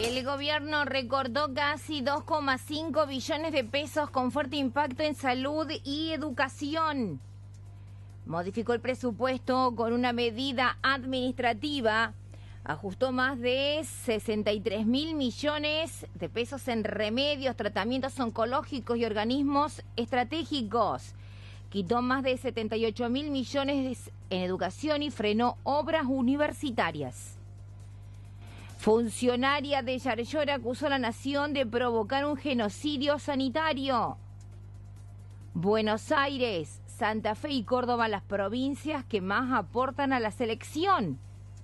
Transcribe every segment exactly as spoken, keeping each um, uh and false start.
El gobierno recortó casi dos coma cinco billones de pesos con fuerte impacto en salud y educación. Modificó el presupuesto con una medida administrativa. Ajustó más de sesenta y tres mil millones de pesos en remedios, tratamientos oncológicos y organismos estratégicos. Quitó más de setenta y ocho mil millones en educación y frenó obras universitarias. Funcionaria de Yarlora acusó a la nación de provocar un genocidio sanitario. Buenos Aires, Santa Fe y Córdoba, las provincias que más aportan a la selección.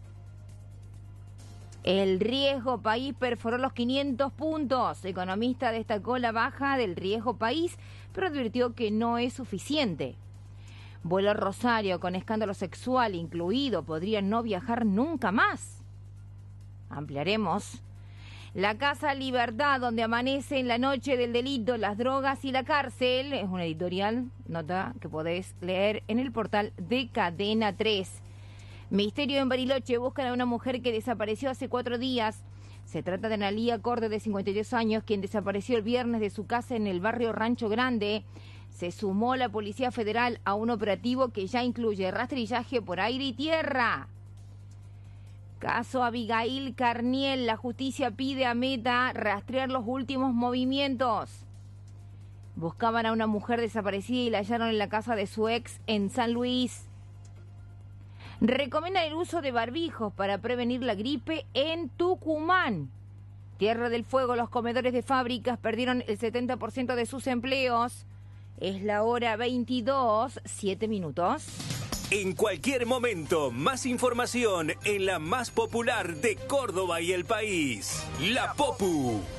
El riesgo país perforó los quinientos puntos. Economista destacó la baja del riesgo país, pero advirtió que no es suficiente. Vuelo Rosario con escándalo sexual incluido podría no viajar nunca más. Ampliaremos. La Casa Libertad, donde amanece en la noche del delito, las drogas y la cárcel, es una editorial, nota que podés leer en el portal de Cadena tres. Misterio en Bariloche, buscan a una mujer que desapareció hace cuatro días. Se trata de Analía Corde, de cincuenta y dos años, quien desapareció el viernes de su casa en el barrio Rancho Grande. Se sumó la Policía Federal a un operativo que ya incluye rastrillaje por aire y tierra. Caso Abigail Carniel, la justicia pide a Meta rastrear los últimos movimientos. Buscaban a una mujer desaparecida y la hallaron en la casa de su ex en San Luis. Recomienda el uso de barbijos para prevenir la gripe en Tucumán. Tierra del Fuego, los comedores de fábricas perdieron el setenta por ciento de sus empleos. Es la hora veintidós, siete minutos. En cualquier momento, más información en la más popular de Córdoba y el país. La Popu.